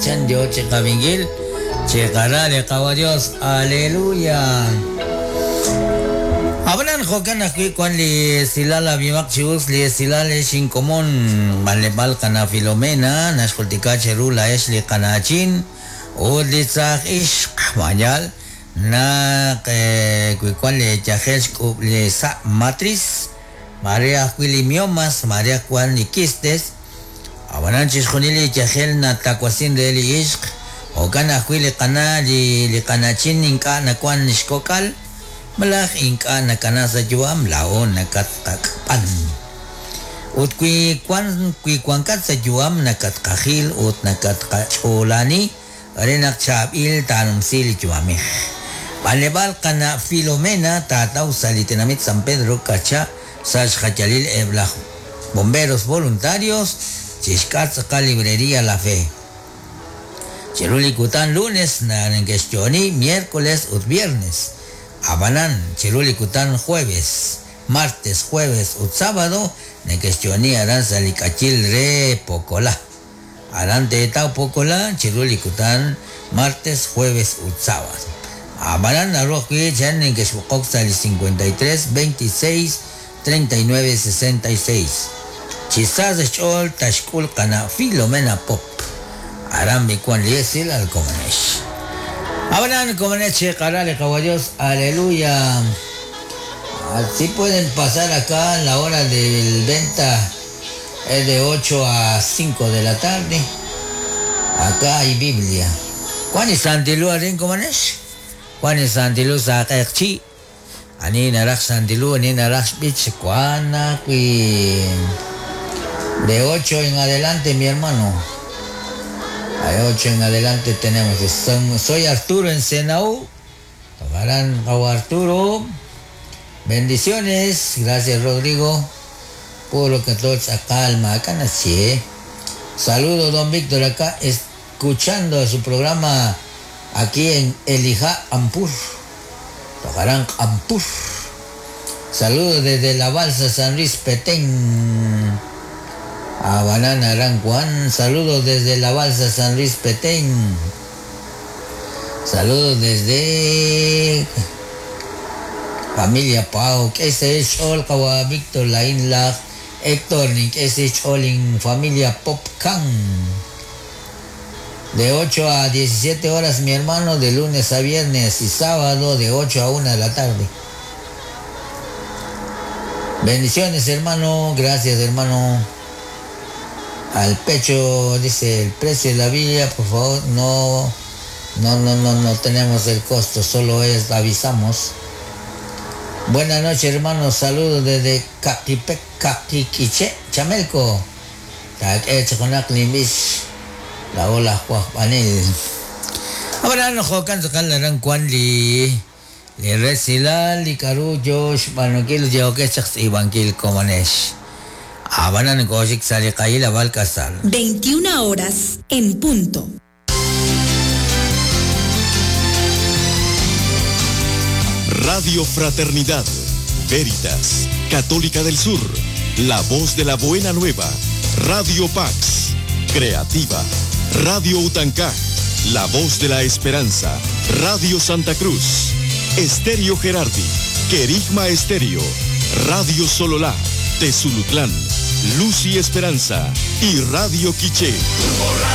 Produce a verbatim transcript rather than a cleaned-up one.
Chan Dios chekabingil, chekarale caballos, aleluya. Abran jokan aquí cuan li silala bimak chius li silale sin común malebal kana Filomena naskultika cherula es li kanachin o li tzak ish mayal na que cuan li chajes li sa matriz Maria Quili miomas Maria cuan li quistes abanan chisjonili chajel na takwasin de li ish o kana Quili kana li li kanachin inka na cuan nishkokal Malak inka na kana sa juam lao nakatakpan. Ut kui kwan kui kwankat sa juam nakatkahil ut nakatkacholani arinak chabil tanum sil juami. Balebal kana Filomena tataw sa litinamit San Pedro kacha sa Xachalil Eblah. Bomberos voluntarios chiskat sa librería La Fe. Chirulikutan lunes na nangestioni miércoles ut viernes. Abanan, chirulikutan jueves, martes, jueves, ut sábado, nequestioni aran salikachil re pocola. Aran te tau pocola, chirulikutan martes, jueves, ut sábado. Abanan arroji chan nequeshucok sali cincuenta y tres, veintiséis, treinta y nueve, sesenta y seis. Chisaz chol tashkul kana Filomena pop. Aran bikuan liesil al comanesh. Hablan como Neche, carale, caballos, aleluya. Así pueden pasar acá en la hora del venta, es de ocho a cinco de la tarde. Acá hay Biblia. ¿Cuán es Santilu arin como Neche? ¿Cuán es Santilu Sakerchi? Ani narak Santilu, ani narak Bich, ¿cuán aquí? De ocho en adelante, mi hermano. Hay ocho en adelante tenemos. Soy Arturo en Senau. Tocarán a Arturo. Bendiciones. Gracias, Rodrigo. Por lo que todos acá calma. Acá nací. Saludos, don Víctor, acá escuchando su programa aquí en Elijá, Ampur. Tocarán Ampur. Saludos desde la balsa San Luis Petén. A Banana Arancuán, saludos desde la balsa San Luis Petén. Saludos desde familia Pau, que se es Chol, Kawa Víctor Lainla, Héctor, ni que se es Chol en familia Popcan. De ocho a diecisiete horas, mi hermano, de lunes a viernes y sábado de ocho a una de la tarde. Bendiciones, hermano, gracias, hermano. Al pecho, dice, el precio de la Biblia, por favor, no, no, no, no, no tenemos el costo, solo es, avisamos. Buenas noches, hermanos, saludos desde Catipec, Caquiquiche, Chamelco. La ola, Juanil. Ahora no jocan sacar la gran cuan li, li resila, li caru, Josh, Banokil, Yeokechak, Ibanquil, Comanesh. Abanan Koshik sale Kaila Balcazar. veintiuna horas en punto. Radio Fraternidad, Veritas, Católica del Sur, La Voz de la Buena Nueva, Radio Pax, Creativa, Radio Utancá, La Voz de la Esperanza, Radio Santa Cruz, Estéreo Gerardi, Querigma Estéreo, Radio Sololá, Tezulutlán, Luz y Esperanza y Radio Quiché.